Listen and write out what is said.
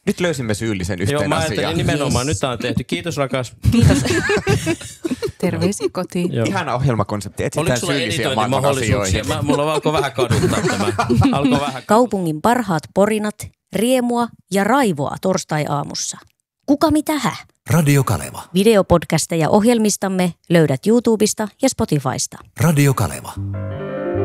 Nyt löysimme syyllisen yhteen Joo, mä asiaan. ajattelin nimenomaan. Nyt tää on tehty. Kiitos rakas. Kiitos. Terveisiä kotiin. Joo. Ihana ohjelmakonsepti. Oliko Etsitään sulla syyllisiä maailman editointimahdollisuuksia? asioihin. Mulla alkoi vähän kaduttaa tämä. Kaupungin parhaat porinat, riemua ja raivoa torstai-aamussa. Kuka mitähä? Radio Kaleva. Videopodcasteja ohjelmistamme löydät YouTubesta ja Spotifysta. Radio Kaleva.